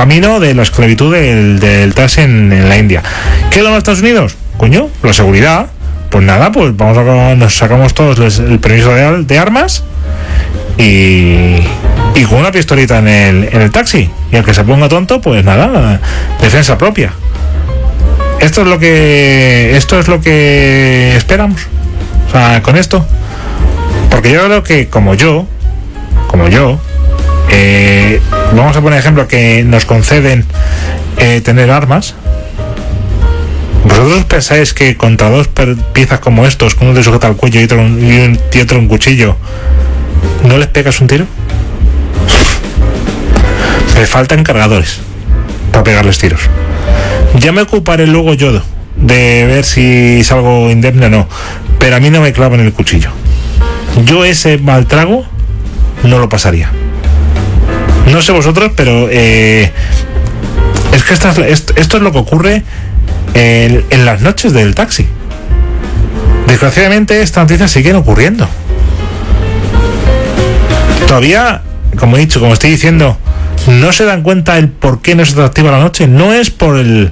camino de la esclavitud del taxi en la India. ¿Qué es lo de Estados Unidos? Coño, la seguridad. Pues nada, pues nos sacamos todos el permiso de armas y con una pistolita en el taxi, y al que se ponga tonto, pues nada, defensa propia. Esto es lo que esperamos, o sea, con esto, porque yo creo que como yo vamos a poner ejemplo que nos conceden tener armas. ¿Vosotros pensáis que contra dos piezas como estos, con uno te sujeta al cuello y otro un cuchillo, no les pegas un tiro? Me faltan cargadores para pegarles tiros. Ya me ocuparé luego yo de ver si salgo indemne o no, pero a mí no me clavan el cuchillo. Yo ese mal trago no lo pasaría. No sé vosotros, pero es que esto es lo que ocurre en las noches del taxi. Desgraciadamente estas noticias siguen ocurriendo. Todavía, como estoy diciendo, no se dan cuenta el por qué no es atractiva la noche. No es porque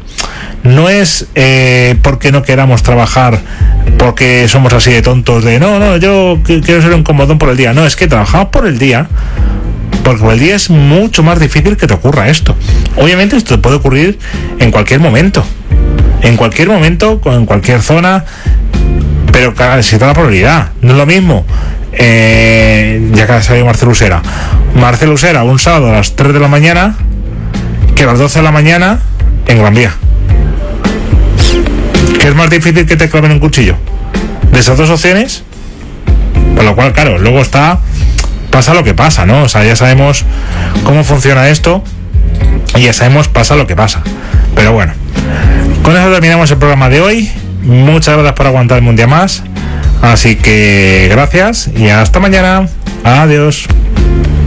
no queramos trabajar, porque somos así de tontos de no, yo quiero ser un comodón por el día. No, es que trabajamos por el día, porque por el día es mucho más difícil que te ocurra esto. Obviamente esto te puede ocurrir en cualquier momento, en cualquier zona, pero si te da la probabilidad. No es lo mismo, ya que ha salido Marcelo Usera un sábado a las 3 de la mañana que a las 12 de la mañana en Gran Vía. ¿Qué es más difícil que te claven un cuchillo? De esas dos opciones, por lo cual, claro, luego pasa lo que pasa, ¿no? O sea, ya sabemos cómo funciona esto y ya sabemos pasa lo que pasa. Pero bueno, con eso terminamos el programa de hoy. Muchas gracias por aguantarme un día más. Así que gracias y hasta mañana. Adiós.